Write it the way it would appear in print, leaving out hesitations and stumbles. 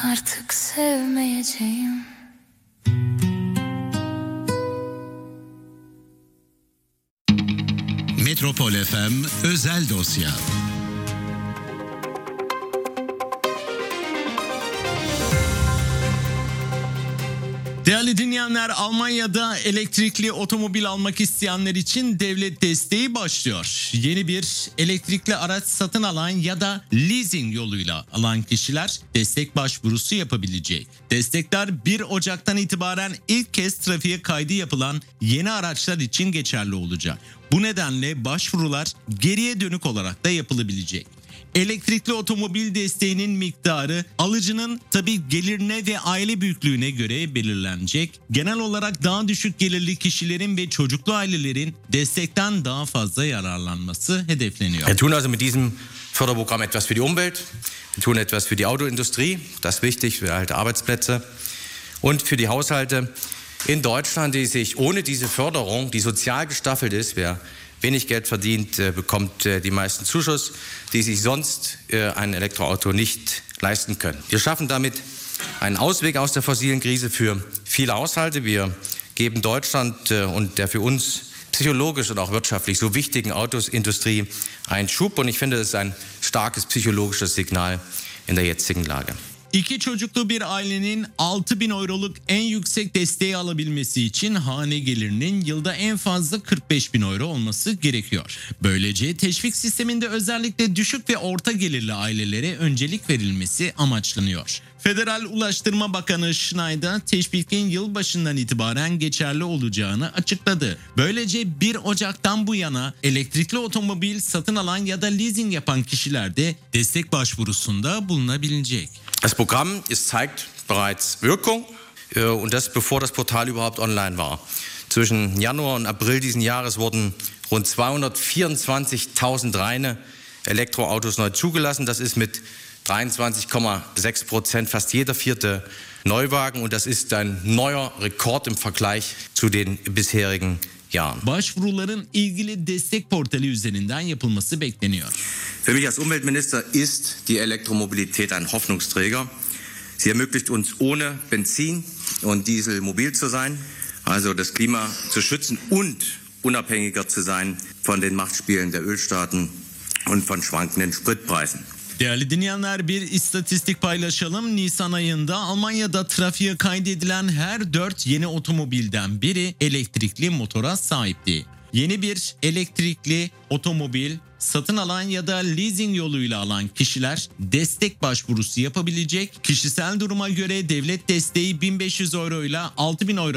artık sevmeyeceğim. Metropol FM Özel Dosya. Değerli dinleyenler, Almanya'da elektrikli otomobil almak isteyenler için devlet desteği başlıyor. Yeni bir elektrikli araç satın alan ya da leasing yoluyla alan kişiler destek başvurusu yapabilecek. Destekler 1 Ocak'tan itibaren ilk kez trafiğe kaydı yapılan yeni araçlar için geçerli olacak. Bu nedenle başvurular geriye dönük olarak da yapılabilecek. Elektrikli otomobil desteğinin miktarı alıcının tabii gelirine ve aile büyüklüğüne göre belirlenecek. Genel olarak daha düşük gelirli kişilerin ve çocuklu ailelerin destekten daha fazla yararlanması hedefleniyor. Wir tun also mit diesem Förderprogramm etwas für die Umwelt, wir tun etwas für die Autoindustrie, das ist wichtig für erhalte Arbeitsplätze und für die Haushalte in Deutschland, die sich ohne diese Förderung, die sozial gestaffelt ist, wer wenig Geld verdient, bekommt die meisten Zuschuss, die sich sonst ein Elektroauto nicht leisten können. Wir schaffen damit einen Ausweg aus der fossilen Krise für viele Haushalte. Wir geben Deutschland und der für uns psychologisch und auch wirtschaftlich so wichtigen Autosindustrie einen Schub. Und ich finde, das ist ein starkes psychologisches Signal in der jetzigen Lage. İki çocuklu bir ailenin 6.000 euroluk en yüksek desteği alabilmesi için hane gelirinin yılda en fazla 45.000 euro olması gerekiyor. Böylece teşvik sisteminde özellikle düşük ve orta gelirli ailelere öncelik verilmesi amaçlanıyor. Federal Ulaştırma Bakanı Schneider teşvikin yılbaşından itibaren geçerli olacağını açıkladı. Böylece 1 Ocak'tan bu yana elektrikli otomobil satın alan ya da leasing yapan kişiler de destek başvurusunda bulunabilecek. Das Programm zeigt bereits Wirkung und das bevor das Portal überhaupt online war. Zwischen Januar und April diesen Jahres wurden rund 224.000 reine Elektroautos neu zugelassen. Das ist mit 23,6% fast jeder vierte Neuwagen und das ist ein neuer Rekord im Vergleich zu den bisherigen Jahren. Başvuruların ilgili destek portali üzerinden yapılması bekleniyor. Für mich als Umweltminister ist die Elektromobilität ein Hoffnungsträger. Sie ermöglicht uns ohne Benzin und Diesel mobil zu sein, also das Klima zu schützen und unabhängiger zu sein von den Machtspielen der Ölstaaten und von schwankenden Spritpreisen. Değerli dinleyenler, bir istatistik paylaşalım. Nisan ayında Almanya'da trafiğe kaydedilen her 4 yeni otomobilden biri elektrikli motora sahipti. Yeni bir elektrikli otomobil satın alan ya da leasing yoluyla alan kişiler destek başvurusu yapabilecek. Kişisel duruma göre devlet desteği 1.500 euro ile 6.000 euro